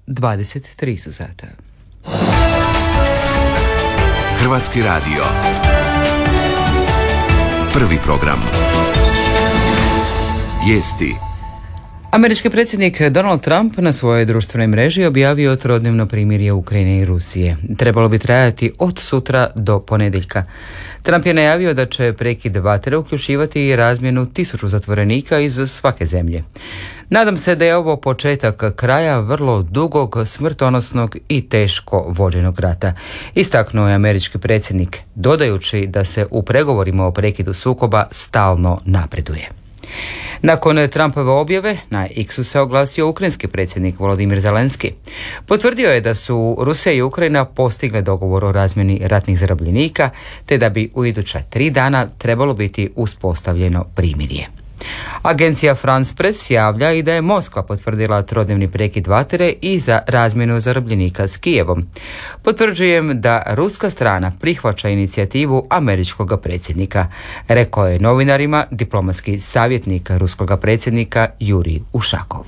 23 su sata. Hrvatski radio. Prvi program. Vijesti. Američki predsjednik Donald Trump na svojoj društvenoj mreži objavio trodnevno primirje Ukrajine i Rusije. Trebalo bi trajati od sutra do ponedjeljka. Trump je najavio da će prekid vatre uključivati i razmjenu 1000 zatvorenika iz svake zemlje. Nadam se da je ovo početak kraja vrlo dugog, smrtonosnog i teško vođenog rata, istaknuo je američki predsjednik, dodajući da se u pregovorima o prekidu sukoba stalno napreduje. Nakon Trumpove objave, na X-u se oglasio ukrajinski predsjednik Volodymyr Zelenski. Potvrdio je da su Rusija i Ukrajina postigle dogovor o razmjeni ratnih zarobljenika, te da bi u iduća 3 dana trebalo biti uspostavljeno primirje. Agencija France Press javlja i da je Moskva potvrdila trodnevni prekid vatre i za razmjenu zarobljenika s Kijevom. Potvrđujem da ruska strana prihvaća inicijativu američkog predsjednika, rekao je novinarima diplomatski savjetnik ruskog predsjednika Jurij Ušakov.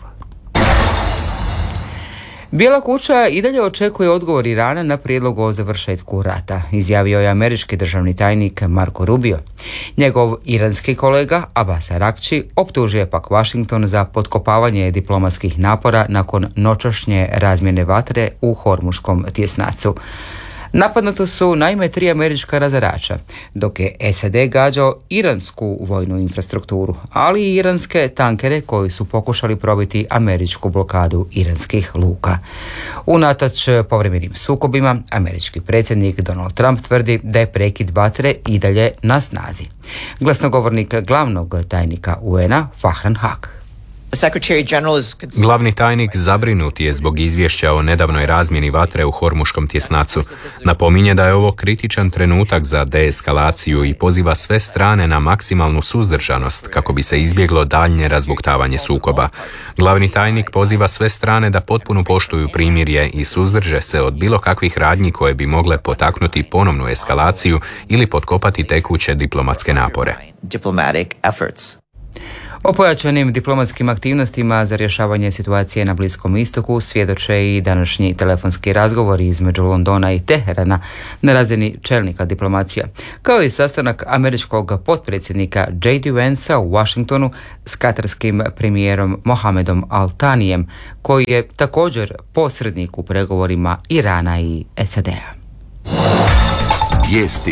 Bijela kuća i dalje očekuje odgovor Irana na prijedlog o završetku rata, izjavio je američki državni tajnik Marco Rubio. Njegov iranski kolega Abbas Araghchi optužio je pak Washington za potkopavanje diplomatskih napora nakon noćašnje razmjene vatre u Hormuškom tjesnacu. Napadnuto su naime 3 američka razarača, dok je SAD gađao iransku vojnu infrastrukturu, ali i iranske tankere koji su pokušali probiti američku blokadu iranskih luka. Unatoč povremenim sukobima, američki predsjednik Donald Trump tvrdi da je prekid vatre i dalje na snazi. Glasnogovornik glavnog tajnika UN-a Farhan Haq. Glavni tajnik zabrinut je zbog izvješća o nedavnoj razmjeni vatre u Hormuškom tjesnacu. Napominje da je ovo kritičan trenutak za deeskalaciju i poziva sve strane na maksimalnu suzdržanost kako bi se izbjeglo daljnje razbuktavanje sukoba. Glavni tajnik poziva sve strane da potpuno poštuju primirje i suzdrže se od bilo kakvih radnji koje bi mogle potaknuti ponovnu eskalaciju ili potkopati tekuće diplomatske napore. O pojačanim diplomatskim aktivnostima za rješavanje situacije na Bliskom istoku svjedoče i današnji telefonski razgovori između Londona i Teherana na razini čelnika diplomacija, kao i sastanak američkog potpredsjednika J.D. Vansa u Washingtonu s katarskim premijerom Mohamedom Al Thanijem, koji je također posrednik u pregovorima Irana i SAD-a. Vijesti.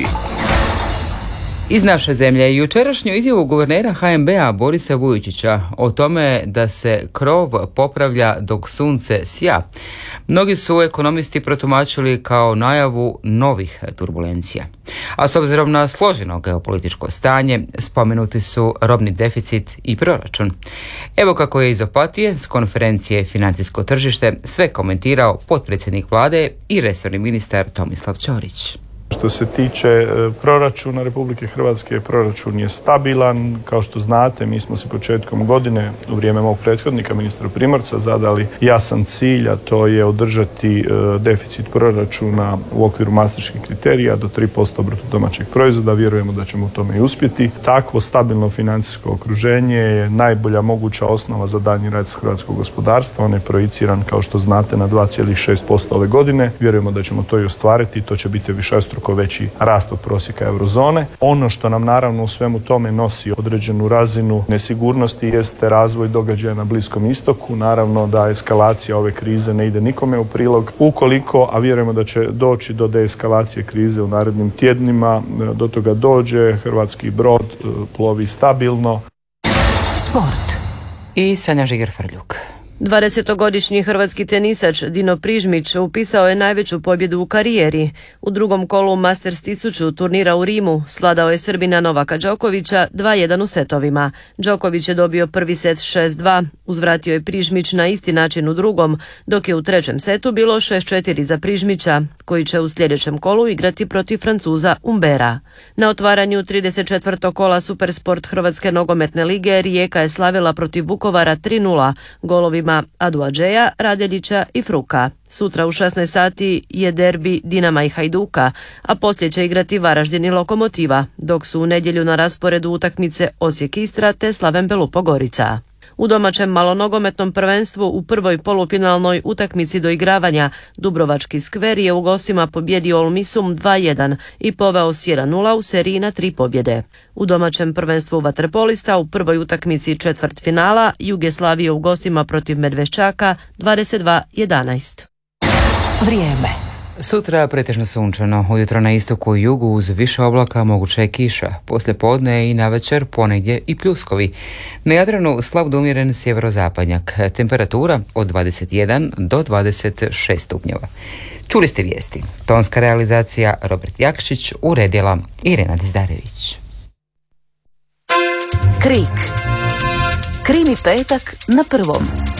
Iz naše zemlje jučerašnju izjavu guvernera HNB-a Borisa Vujčića o tome da se krov popravlja dok sunce sja, mnogi su ekonomisti protumačili kao najavu novih turbulencija. A s obzirom na složeno geopolitičko stanje, spomenuti su robni deficit i proračun. Evo kako je iz Opatije s konferencije Financijsko tržište sve komentirao potpredsjednik vlade i resorni ministar Tomislav Ćorić. Što se tiče proračuna Republike Hrvatske, proračun je stabilan. Kao što znate, mi smo se početkom godine, u vrijeme mog prethodnika, ministra Primorca, zadali jasan cilj, a to je održati deficit proračuna u okviru maastrichtskih kriterija do 3% bruto domaćeg proizvoda. Vjerujemo da ćemo u tome i uspjeti. Takvo stabilno financijsko okruženje je najbolja moguća osnova za daljnji rad hrvatskog gospodarstva. On je projiciran, kao što znate, na 2,6% ove godine. Vjerujemo da ćemo to i ostvariti. To će biti višestruko veći rast od prosjeka eurozone. Ono što nam naravno u svemu tome nosi određenu razinu nesigurnosti jeste razvoj događaja na Bliskom istoku. Naravno da eskalacija ove krize ne ide nikome u prilog. Ukoliko, a vjerujemo da će doći do deeskalacije krize u narednim tjednima, do toga dođe, hrvatski brod plovi stabilno. Sport. I Sanja Žiger-Frljuk. 20-godišnji hrvatski tenisač Dino Prižmić upisao je najveću pobjedu u karijeri. U drugom kolu Masters 1000 turnira u Rimu svladao je Srbina Novaka Đokovića 2-1 u setovima. Đoković je dobio prvi set 6-2, uzvratio je Prižmić na isti način u drugom, dok je u trećem setu bilo 6-4 za Prižmića, koji će u sljedećem kolu igrati protiv Francuza Umbera. Na otvaranju 34. kola Supersport Hrvatske nogometne lige Rijeka je slavila protiv Vukovara 3-0 golovima Aduadžeja, Radelića i Fruka. Sutra u 16 sati je derbi Dinama i Hajduka, a poslije će igrati Varaždin i Lokomotiva, dok su u nedjelju na rasporedu utakmice Osijek Istra te Slaven Belupo Gorica. U domaćem malonogometnom prvenstvu u prvoj polufinalnoj utakmici do igravanja Dubrovački Skver je u gostima pobjedio Olmisum 2-1 i poveo s 1-0 u seriji na 3 pobjede. U domaćem prvenstvu vaterpolista u prvoj utakmici četvrtfinala Jugoslavije u gostima protiv Medveščaka 22-11. Vrijeme. Sutra pretežno sunčano, ujutro na istoku i jugu uz više oblaka moguća je kiša, poslije podne i navečer ponegdje i pljuskovi. Na Jadranu slab do umjeren sjeverozapadnjak, temperatura od 21 do 26 stupnjeva. Čuli ste vijesti. Tonska realizacija Robert Jakšić, uredila Irena Dizdarević. Krik. Krimi petak na prvom.